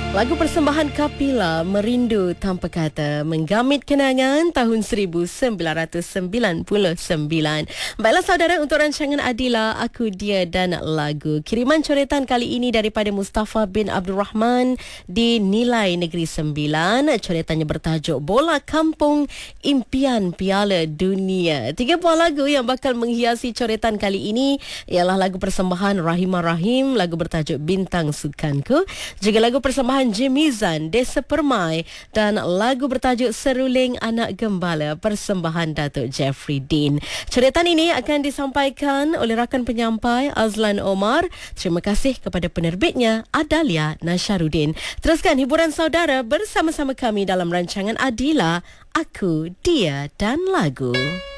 Lagu persembahan Kapila Merindu Tanpa Kata menggamit kenangan tahun 1999. Baiklah saudara, untuk rancangan Adila, Aku, Dia dan Lagu. Kiriman coretan kali ini daripada Mustafa bin Abdul Rahman di Nilai Negeri Sembilan. Coretannya bertajuk Bola Kampung Impian Piala Dunia. 3 buah lagu yang bakal menghiasi coretan kali ini ialah lagu persembahan Rahimah Rahim, lagu bertajuk Bintang Sukanku, juga lagu persembahan Jimizan Desa Permai dan lagu bertajuk Seruling Anak Gembala persembahan Datuk Jeffrey Dean. Coretan ini akan disampaikan oleh rakan penyampai Azlan Omar. Terima kasih kepada penerbitnya Adalia Nasharuddin. Teruskan hiburan saudara bersama-sama kami dalam rancangan Adila, Aku, Dia dan Lagu.